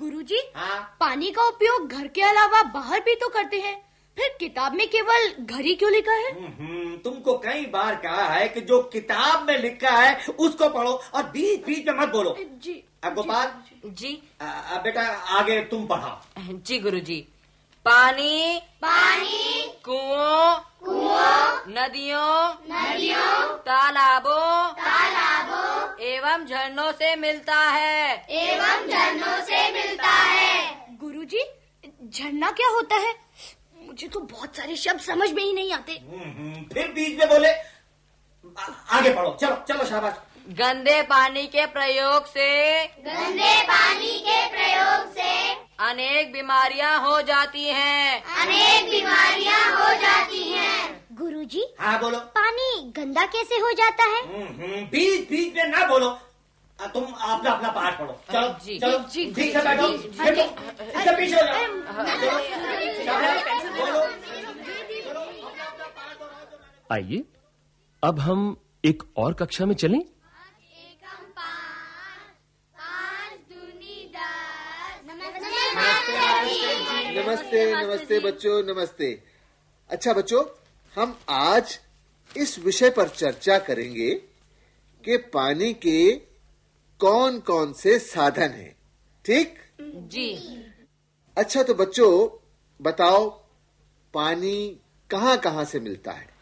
गुरुजी, हाँ? पानी का उपयोग घर के अलावा बाहर भी तो करते हैं, फिर किताब में केवल घर ही क्यों लिखा है? तुमको कई बार कहा है कि जो किताब में लिखा है उसको पढ़ो और बीच बीच में मत बोलो। जी गोपाल जी बेटा आगे तुम पढ़ाओ। जी गुरुजी। पानी पानी, कुओं कुओं, नदियों तालाबों एवं झरनों से मिलता है। गुरुजी, झरना क्या होता है? मुझे तो बहुत सारे शब्द समझ में ही नहीं आते। फिर बीच में बोले। आगे पढ़ो, चलो चलो, शाबाश। गंदे पानी के प्रयोग से अनेक बीमारियां हो जाती हैं। गुरुजी, हाँ बोलो। पानी गंदा कैसे हो जाता है? बीच बीच में ना बोलो। तुम अपना अपना पाठ पढ़ो। चलो जी, चलो, जी, ठीक से बैठो। इससे पीछे हो जाओ। आइए, अब हम एक और कक्षा में चलें। नमस्ते बच्चों, नमस्ते। अच्छा बच्चों, हम आज इस विषय पर चर्चा करेंगे कि पानी के कौन कौन से साधन हैं। ठीक? जी। अच्छा तो बच्चों बताओ, पानी कहाँ कहाँ से मिलता है?